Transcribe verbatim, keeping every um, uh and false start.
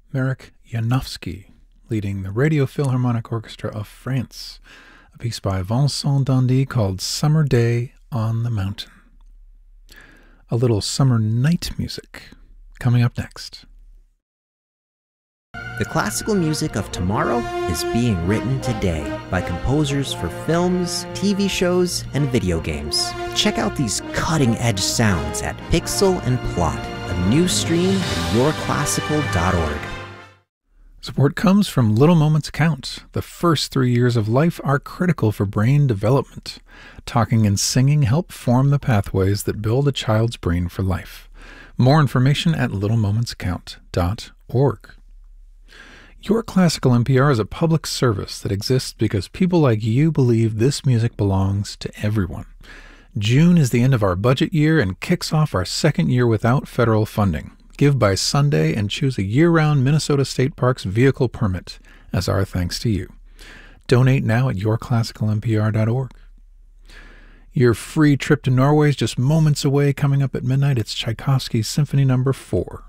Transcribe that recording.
Marek Janowski, leading the Radio Philharmonic Orchestra of France, a piece by Vincent Dandy called Summer Day on the Mountain. A little summer night music coming up next. The classical music of tomorrow is being written today by composers for films, T V shows, and video games. Check out these cutting-edge sounds at Pixel and Plot, a new stream at your classical dot org. Support comes from Little Moments Count. The first three years of life are critical for brain development. Talking and singing help form the pathways that build a child's brain for life. More information at little moments count dot org. Your Classical N P R is a public service that exists because people like you believe this music belongs to everyone. June is the end of our budget year and kicks off our second year without federal funding. Give by Sunday and choose a year-round Minnesota State Parks vehicle permit as our thanks to you. Donate now at your classical n p r dot org. Your free trip to Norway is just moments away. Coming up at midnight, it's Tchaikovsky's Symphony Number four.